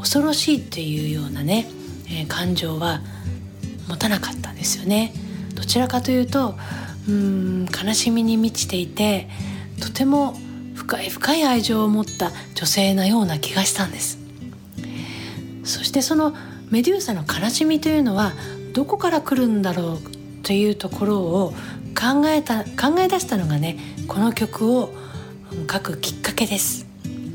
恐ろしいっていうようなね、感情は持たなかったんですよね。どちらかというと悲しみに満ちていて、とても深い深い愛情を持った女性なような気がしたんです。そしてそのメデューサの悲しみというのはどこから来るんだろうというところを考え出したのがね、この曲を書くきっかけです。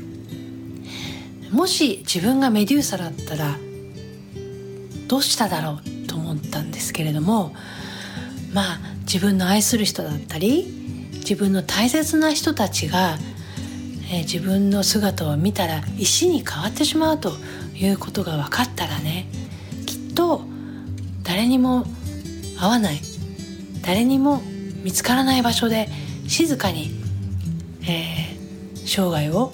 もし自分がメデューサだったらどうしただろうと思ったんですけれども、自分の愛する人だったり自分の大切な人たちが、自分の姿を見たら石に変わってしまうということが分かったらね、きっと誰にも会わない、誰にも見つからない場所で静かに、生涯を、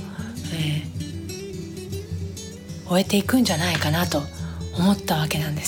終えていくんじゃないかなと思ったわけなんです。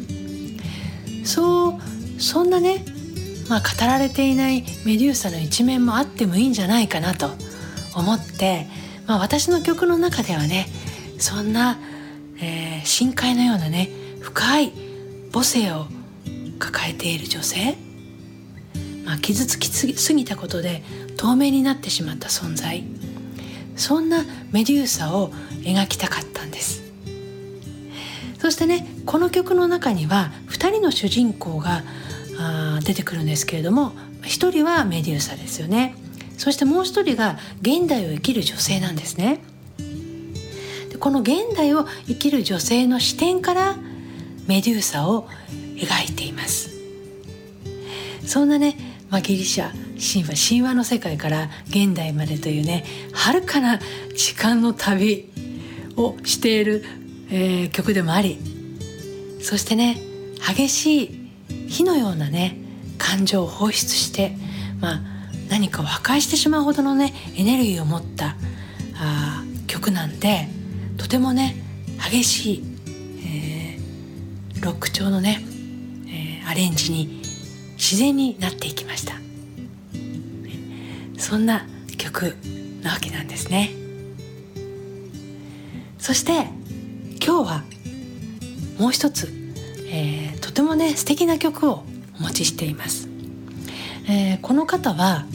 そんなね、語られていないメデューサの一面もあってもいいんじゃないかなと思って、私の曲の中ではね、そんな、深海のようなね、深い母性を抱えている女性、傷つきすぎたことで透明になってしまった存在、そんなメデューサを描きたかったんです。そしてね、この曲の中には2人の主人公が出てくるんですけれども、1人はメデューサですよね。そしてもう1人が現代を生きる女性なんですね。でこの現代を生きる女性の視点からメデューサを描いています。そんなね、ギリシャ神話の世界から現代までというね、遥かな時間の旅をしている、曲でもあり、そしてね、激しい火のようなね感情を放出して、何かを破壊してしまうほどのねエネルギーを持った曲なんで、とてもね激しい、ロック調のね、アレンジに自然になっていきました。そんな曲なわけなんですね。そして今日はもう一つ、とてもね素敵な曲をお持ちしています。この方は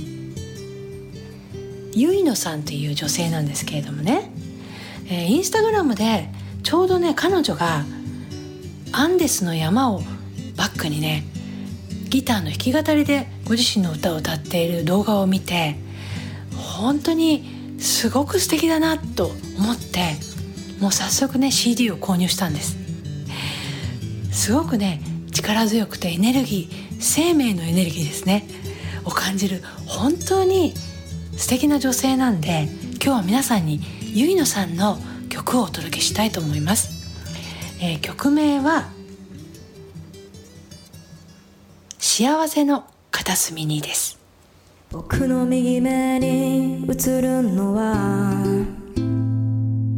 ユイノさんという女性なんですけれどもね、インスタグラムでちょうどね彼女がアンデスの山をバックにねギターの弾き語りでご自身の歌を歌っている動画を見て、本当にすごく素敵だなと思って、もう早速ね CD を購入したんです。すごくね力強くてエネルギー、生命のエネルギーですねを感じる、本当に素敵な女性なんで、今日は皆さんにユイノさんの曲をお届けしたいと思います。曲名は幸せの片隅にです。 僕の右目に映るのは